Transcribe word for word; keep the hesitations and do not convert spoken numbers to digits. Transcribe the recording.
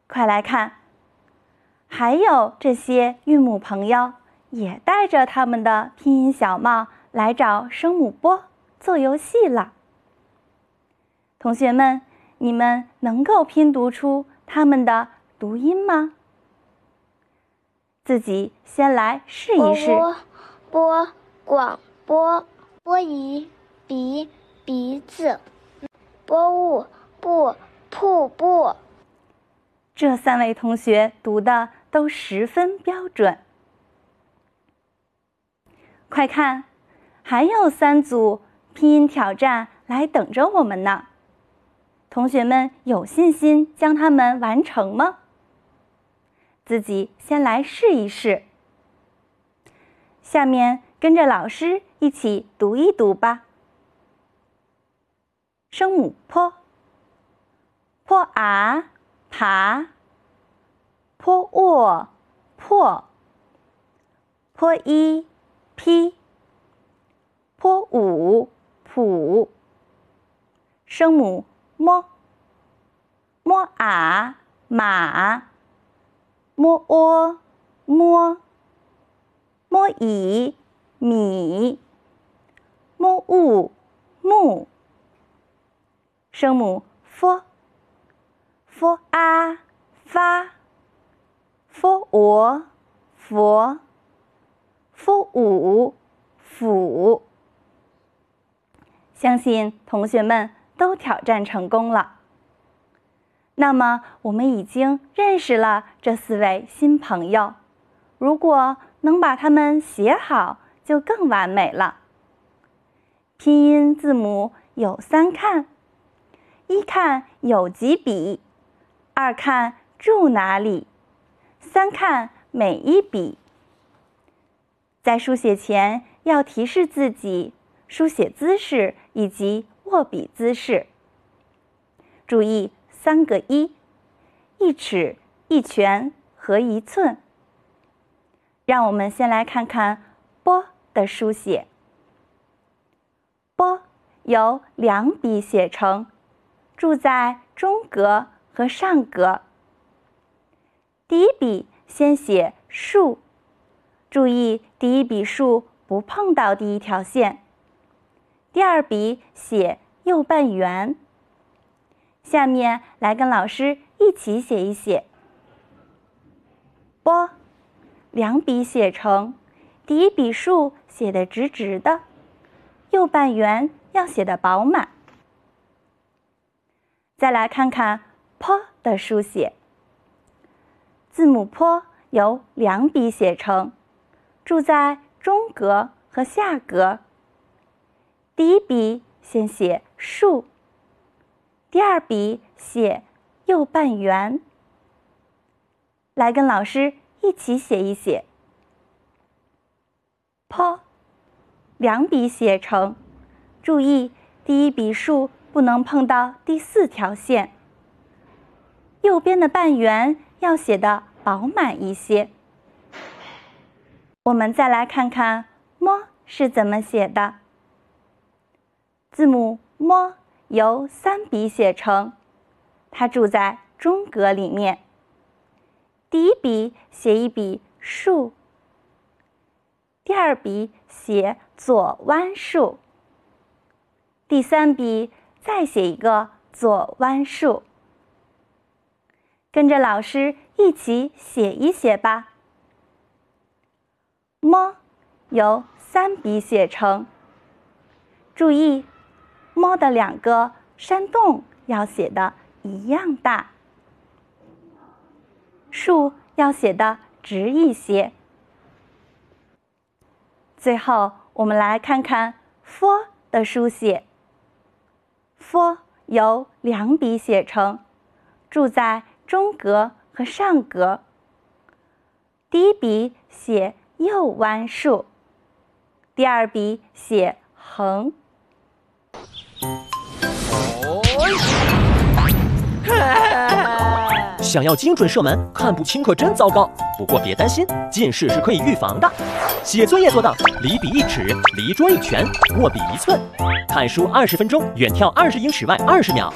快来看，还有这些韵母朋友也带着他们的拼音小帽来找声母波做游戏了。同学们，你们能够拼读出他们的读音吗？自己先来试一试。 波波广播，波仪鼻鼻子，波雾布瀑布。 这三位同学读的都十分标准。快看，还有三组拼音挑战来等着我们呢。同学们有信心将它们完成吗？自己先来试一试。下面跟着老师一起读一读吧。声母坡，坡啊爬，坡卧破，坡一劈，坡五谱。声母摸，摸啊马，摸窝摸，摸乙米，摸物木。声母 f f 啊发，f 我佛，f 五斧。相信同学们都挑战成功了。那么我们已经认识了这四位新朋友，如果能把它们写好，就更完美了。拼音字母有三看：一看有几笔，二看住哪里，三看每一笔。在书写前要提示自己书写姿势以及握笔姿势。注意三个一，一尺、一拳和一寸。让我们先来看看波的书写。波由两笔写成，住在中格和上格。第一笔先写竖，注意第一笔竖不碰到第一条线。第二笔写右半圆。下面来跟老师一起写一写。波，两笔写成，第一笔竖写得直直的，右半圆要写得饱满。再来看看坡的书写。字母坡由两笔写成，住在中格和下格。第一笔先写竖，第二笔写右半圆。来跟老师一起写一写。坡，两笔写成，注意第一笔竖不能碰到第四条线，右边的半圆要写得饱满一些。我们再来看看摸是怎么写的。字母摸由三笔写成，它住在中格里面。第一笔写一笔竖，第二笔写左弯竖，第三笔再写一个左弯竖。跟着老师一起写一写吧。摸由三笔写成，注意摸的两个山洞要写的一样大，竖要写的直一些。最后我们来看看 f 的书写。f 由两笔写成，住在中格和上格。第一笔写右弯竖，第二笔写横。 想要精准射门，看不清可真糟糕。不过别担心，近视是可以预防的。写作业做到离笔一尺，离桌一拳，握笔一寸。看书二十分钟，远眺二十英尺外二十秒。